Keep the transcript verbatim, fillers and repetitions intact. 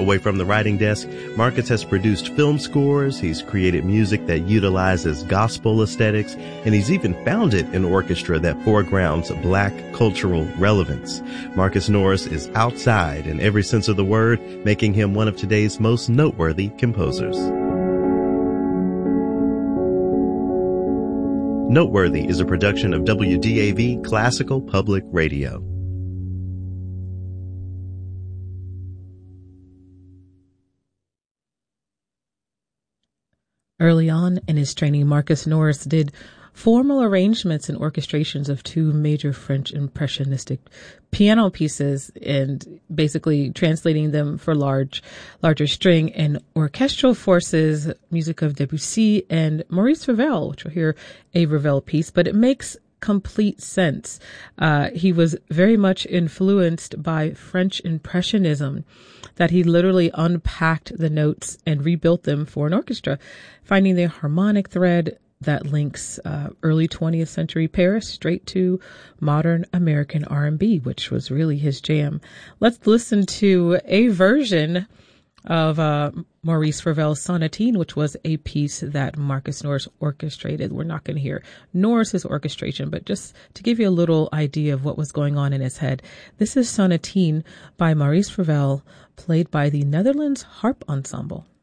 Away from the writing desk, Marcus has produced film scores, he's created music that utilizes gospel aesthetics, and he's even founded an orchestra that foregrounds Black cultural relevance. Marcus Norris is outside in every sense of the word, making him one of today's most noteworthy composers. Noteworthy is a production of W D A V Classical Public Radio. Early on in his training, Marcus Norris did formal arrangements and orchestrations of two major French impressionistic piano pieces and basically translating them for large, larger string and orchestral forces, music of Debussy and Maurice Ravel, which we'll hear a Ravel piece, but it makes complete sense. Uh, he was very much influenced by French Impressionism, that he literally unpacked the notes and rebuilt them for an orchestra, finding the harmonic thread that links uh, early twentieth century Paris straight to modern American R and B, which was really his jam. Let's listen to a version of uh, Maurice Ravel's Sonatine, which was a piece that Marcus Norris orchestrated. We're not going to hear Norris's orchestration, but just to give you a little idea of what was going on in his head. This is Sonatine by Maurice Ravel, played by the Netherlands Harp Ensemble.